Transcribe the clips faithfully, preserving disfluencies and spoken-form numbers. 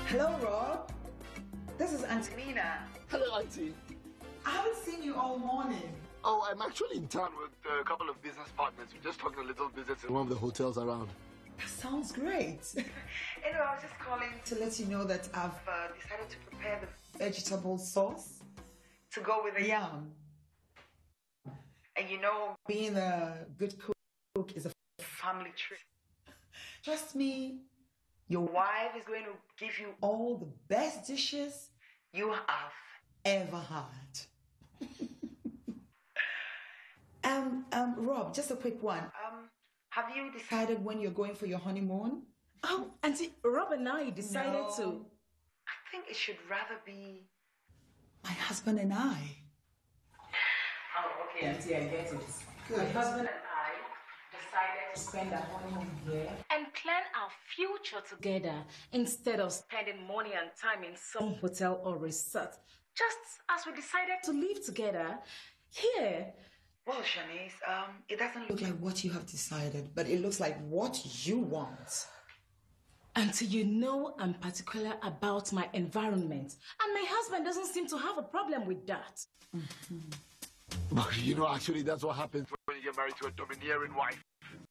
Hello, Rob. This is Antonina. Hello, Auntie. I haven't seen you all morning. Oh, I'm actually in town with uh, a couple of business partners. We're just talking a little business in one of the hotels around. That sounds great. Anyway, I was just calling to let you know that I've uh, decided to prepare the vegetable sauce to go with the yam. And you know, being a good cook is a family treat. Trust me, your wife is going to give you all the best dishes you have ever had. um, um, Rob, just a quick one. Um, have you decided when you're going for your honeymoon? Oh, Auntie, Rob and I decided No. to. I think it should rather be my husband and I. Oh, okay, Auntie, I get it. Good. My husband and I decided to spend our honeymoon here and plan our future together instead of spending money and time in some hotel or resort. Just as we decided to live together here. Well, Shanice, um, it doesn't look like what you have decided, but it looks like what you want. Auntie, you know I'm particular about my environment, and my husband doesn't seem to have a problem with that. Mm-hmm. But you know, actually, that's what happens when you get married to a domineering wife.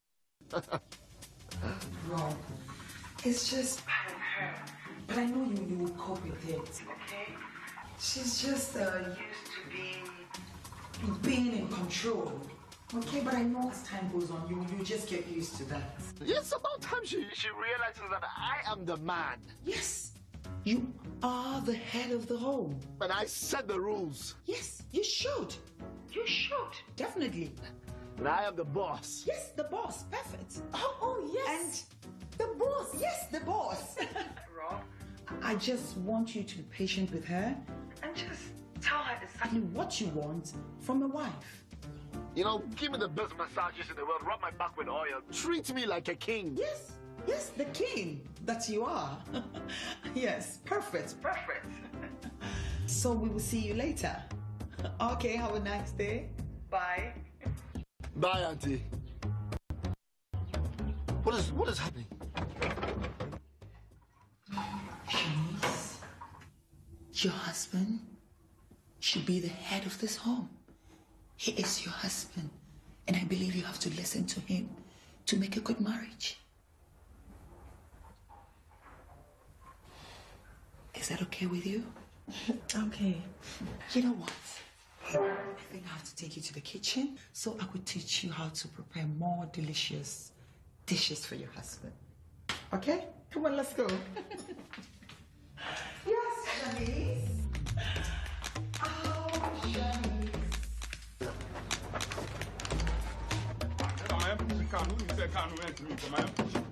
Rob, it's just, I don't know, but I know you, you will cope with it, okay? She's just uh, used to being, being in control, okay? But I know as time goes on, you, you just get used to that. It's about time she, she realizes that I am the man. Yes, you are the head of the home. And I set the rules. Yes, you should. You should, definitely. And I am the boss. Yes, the boss, perfect. Oh, oh yes. And the boss, yes, the boss. Rob, I just want you to be patient with her and just tell her exactly what you want from a wife. You know, give me the best massages in the world, rub my back with oil, treat me like a king. Yes, yes, the king that you are. Yes, perfect, perfect. So we will see you later. Okay, have a nice day. Bye. Bye, Auntie. What is, what is happening? Shanice, your husband should be the head of this home. He is your husband, and I believe you have to listen to him to make a good marriage. Is that okay with you? Okay. You know what? I think I have to take you to the kitchen so I could teach you how to prepare more delicious dishes for your husband. Okay? Come on, let's go. Yes, Shanice. Oh, Shanice. Come on,